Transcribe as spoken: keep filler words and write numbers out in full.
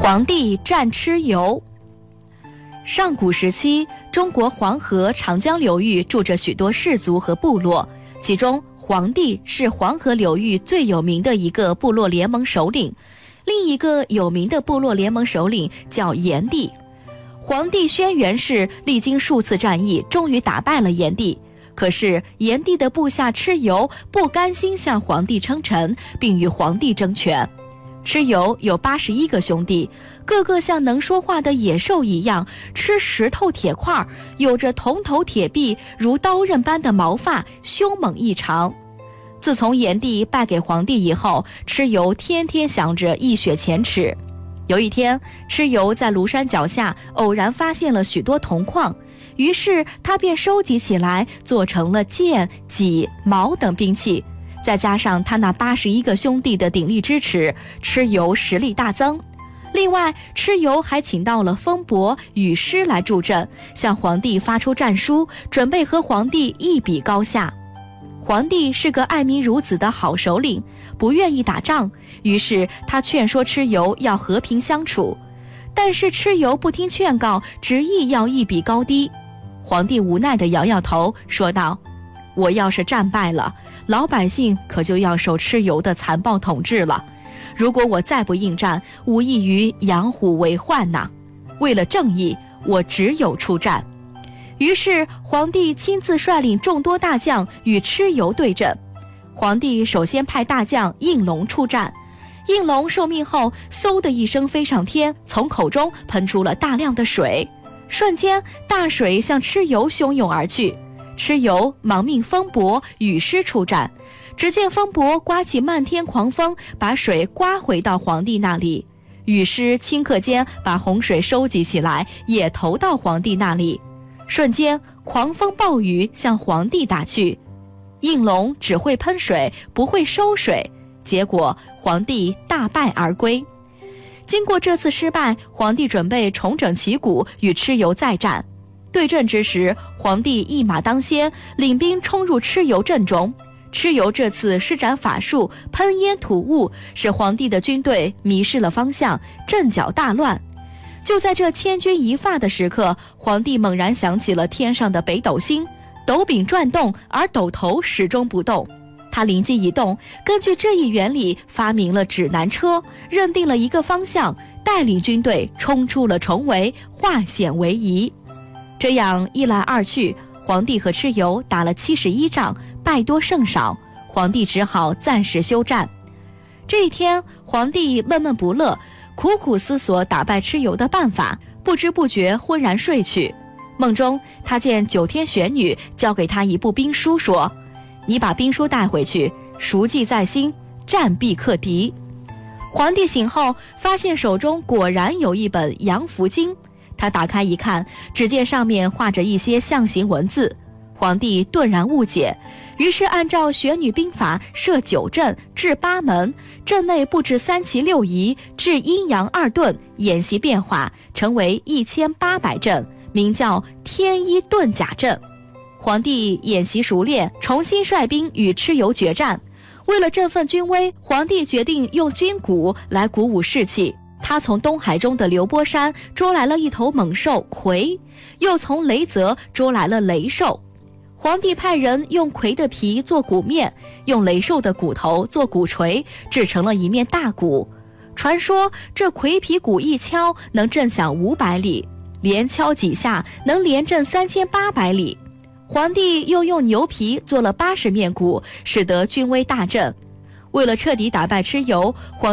黄帝战蚩尤。上古时期，中国黄河、长江流域住着许多氏族和部落，其中黄帝是黄河流域最有名的一个部落联盟首领，另一个有名的部落联盟首领叫炎帝。黄帝轩辕氏历经数次战役，终于打败了炎帝。可是炎帝的部下蚩尤不甘心向黄帝称臣，并与黄帝争权。蚩尤有八十一个兄弟，个个像能说话的野兽一样，吃石头铁块，有着铜头铁臂如刀刃般的毛发，凶猛异常。自从炎帝败给黄帝以后，蚩尤天天想着一雪前耻。有一天，蚩尤在庐山脚下偶然发现了许多铜矿，于是他便收集起来，做成了剑、戟、矛等兵器。再加上他那八十一个兄弟的鼎力支持，蚩尤实力大增。另外，蚩尤还请到了风伯、雨师来助阵，向皇帝发出战书，准备和皇帝一比高下。皇帝是个爱民如子的好首领，不愿意打仗，于是他劝说蚩尤要和平相处。但是蚩尤不听劝告，执意要一比高低。皇帝无奈地摇摇头，说道：我要是战败了，老百姓可就要受蚩尤的残暴统治了。如果我再不应战，无异于养虎为患呐。为了正义，我只有出战。于是皇帝亲自率领众多大将与蚩尤对阵。皇帝首先派大将应龙出战。应龙受命后，嗖的一声飞上天，从口中喷出了大量的水，瞬间大水向蚩尤汹涌而去。蚩尤忙命风伯、雨师出战，只见风伯刮起漫天狂风，把水刮回到皇帝那里；雨师顷刻间把洪水收集起来，也投到皇帝那里。瞬间，狂风暴雨向皇帝打去。应龙只会喷水，不会收水，结果皇帝大败而归。经过这次失败，皇帝准备重整旗鼓，与蚩尤再战。对阵之时，皇帝一马当先，领兵冲入蚩尤阵中。蚩尤这次施展法术，喷烟吐雾，使皇帝的军队迷失了方向，阵脚大乱。就在这千钧一发的时刻，皇帝猛然想起了天上的北斗星，斗柄转动，而斗头始终不动。他灵机一动，根据这一原理发明了指南车，认定了一个方向，带领军队冲出了重围，化险为夷。这样一来二去，皇帝和蚩尤打了七十一仗，败多胜少，皇帝只好暂时休战。这一天，皇帝闷闷不乐，苦苦思索打败蚩尤的办法，不知不觉昏然睡去。梦中，他见九天玄女交给他一部兵书，说：你把兵书带回去，熟记在心，战必克敌。皇帝醒后，发现手中果然有一本阳符经。他打开一看，只见上面画着一些象形文字。皇帝顿然误解，于是按照玄女兵法设九阵，置八门，阵内布置三奇六仪，置阴阳二遁，演习变化，成为一千八百阵，名叫天一遁甲阵。皇帝演习熟练，重新率兵与蚩尤决战。为了振奋军威，皇帝决定用军鼓来鼓舞士气。他从东海中的流波山捉来了一头猛兽魁，又从雷泽捉来了雷兽。皇帝派人用魁的皮做鼓面，用雷兽的骨头做鼓槌，制成了一面大鼓。传说这魁皮鼓一敲能震响五百里，连敲几下能连震三千八百里。皇帝又用牛皮做了八十面鼓，使得军威大振。为了彻底打败蚩尤，皇